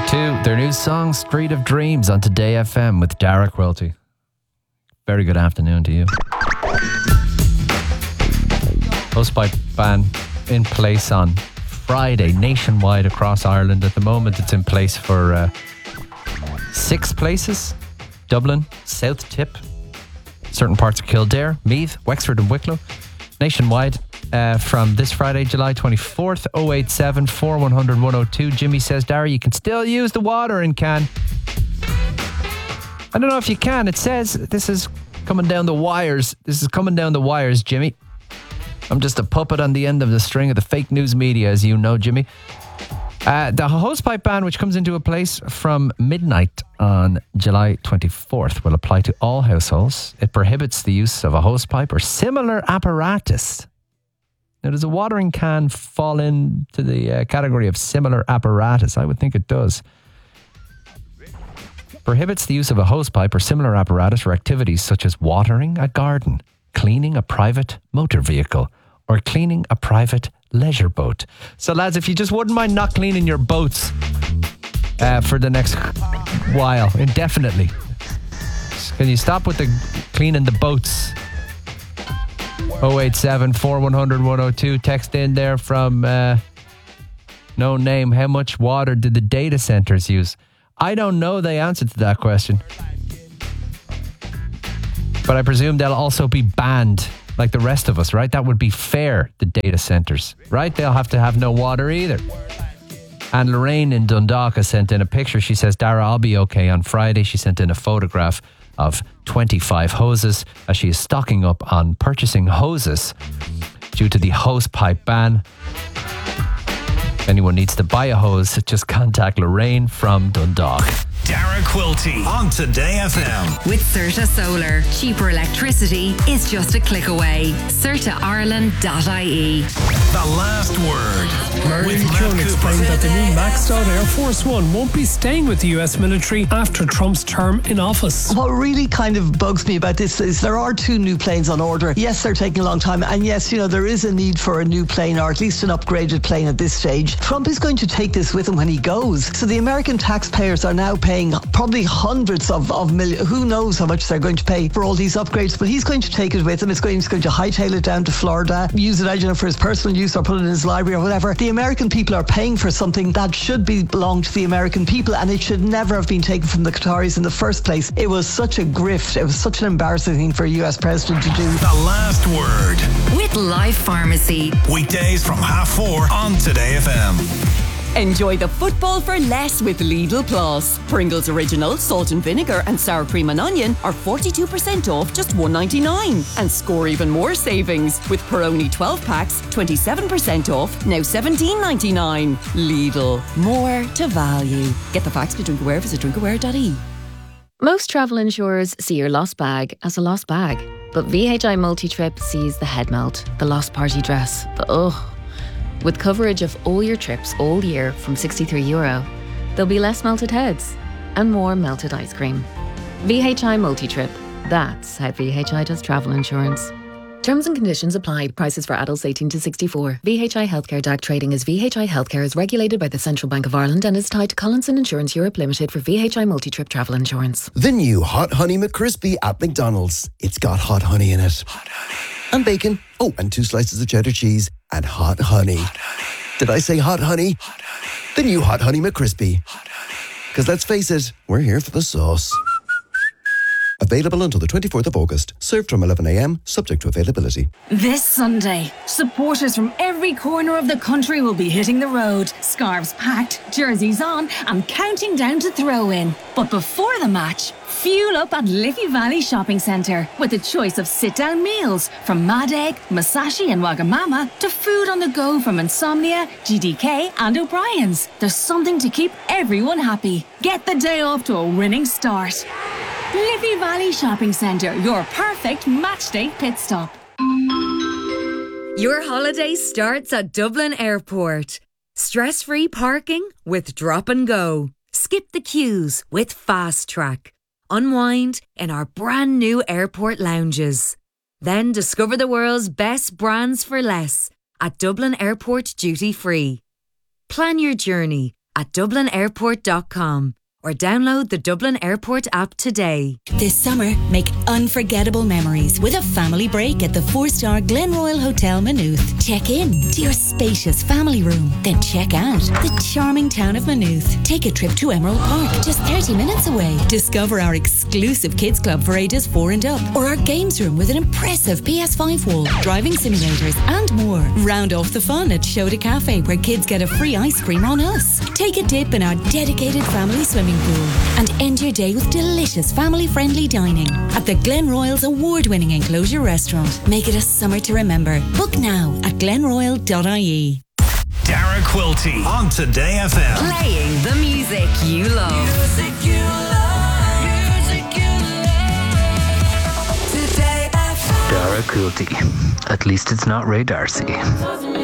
to their new song, Street of Dreams, on Today FM with Dara Quilty. Very good afternoon to you. Hosepipe ban in place on Friday nationwide across Ireland. At the moment, it's in place for 6 places: Dublin, South Tip, certain parts of Kildare, Meath, Wexford and Wicklow. Nationwide from this Friday, July 24th, 087 4100 102. Jimmy says, Dara, you can still use the watering can. I don't know if you can. It says this is coming down the wires. This is coming down the wires, Jimmy. I'm just a puppet on the end of the string of the fake news media, as you know, Jimmy. The hosepipe ban, which comes into place from midnight on July 24th, will apply to all households. It prohibits the use of a hosepipe or similar apparatus. Now, does a watering can fall into the category of similar apparatus? I would think it does. Prohibits the use of a hosepipe or similar apparatus for activities such as watering a garden, cleaning a private motor vehicle, or cleaning a private leisure boat. So, lads, if you just wouldn't mind not cleaning your boats for the next while, indefinitely. Can you stop with the cleaning the boats? 087 4100 102. Text in there from no name. How much water did the data centers use? I don't know the answer to that question. But I presume they'll also be banned like the rest of us, right? That would be fair, the data centres, right? They'll have to have no water either. And Lorraine in Dundalk has sent in a picture. She says, Dara, I'll be okay on Friday. She sent in a photograph of 25 hoses as she is stocking up on purchasing hoses due to the hosepipe ban. If anyone needs to buy a hose, just contact Lorraine from Dundalk. Dara Quilty on Today FM. With Certa Solar, cheaper electricity is just a click away. CertaIreland.ie. The last word. Merlin Kuhn explained that the new maxed out Air Force One won't be staying with the US military after Trump's term in office. What really kind of bugs me about this is there are 2 new planes on order. Yes, they're taking a long time, and yes, you know, there is a need for a new plane, or at least an upgraded plane at this stage. Trump is going to take this with him when he goes. So the American taxpayers are now paying probably hundreds of millions. Who knows how much they're going to pay for all these upgrades, but he's going to take it with him. He's going to hightail it down to Florida, use it, I don't know, for his personal use or put it in his library or whatever. The American people are paying for something that should belong to the American people, and it should never have been taken from the Qataris in the first place. It was such a grift. It was such an embarrassing thing for a US president to do. The last word. With Life Pharmacy. Weekdays from 4:30 on Today FM. Enjoy the football for less with Lidl Plus. Pringles Original, salt and vinegar and sour cream and onion are 42% off just $1.99. And score even more savings with Peroni 12 packs, 27% off, now $17.99. Lidl, more to value. Get the facts to Drinkaware, visit drinkaware.ie. Most travel insurers see your lost bag as a lost bag. But VHI Multi-Trip sees the head melt, the lost party dress, the ugh. With coverage of all your trips all year from €63, there'll be less melted heads and more melted ice cream. VHI Multi-Trip. That's how VHI does travel insurance. Terms and conditions apply. Prices for adults 18 to 64. VHI Healthcare DAC trading as VHI Healthcare is regulated by the Central Bank of Ireland and is tied to Collinson Insurance Europe Limited for VHI Multi-Trip travel insurance. The new Hot Honey McCrispy at McDonald's. It's got hot honey in it. Hot honey. And bacon. Oh, and 2 slices of cheddar cheese. And hot honey. Hot honey. Did I say hot honey? Hot honey. The new Hot Honey McCrispy. Hot honey. Because let's face it, we're here for the sauce. Available until the 24th of August. Served from 11 a.m, subject to availability. This Sunday, supporters from every corner of the country will be hitting the road. Scarves packed, jerseys on, and counting down to throw-in. But before the match, fuel up at Liffey Valley Shopping Centre with a choice of sit-down meals from Mad Egg, Masashi and Wagamama to food on the go from Insomnia, GDK and O'Brien's. There's something to keep everyone happy. Get the day off to a winning start. Liffey Valley Shopping Centre, your perfect matchday pit stop. Your holiday starts at Dublin Airport. Stress-free parking with Drop and Go. Skip the queues with Fast Track. Unwind in our brand new airport lounges. Then discover the world's best brands for less at Dublin Airport Duty Free. Plan your journey at dublinairport.com or download the Dublin Airport app today. This summer, make unforgettable memories with a family break at the 4-star Glenroyal Hotel Maynooth. Check in to your spacious family room, then check out the charming town of Maynooth. Take a trip to Emerald Park, just 30 minutes away. Discover our exclusive kids club for ages 4 and up, or our games room with an impressive PS5 wall, driving simulators and more. Round off the fun at Shoda Cafe, where kids get a free ice cream on us. Take a dip in our dedicated family swimming pool and end your day with delicious family-friendly dining at the Glenroyal's award-winning enclosure restaurant. Make it a summer to remember. Book now at glenroyal.ie. Dara Quilty on Today FM. Playing the music you love. Dara Quilty. At least it's not Ray Darcy.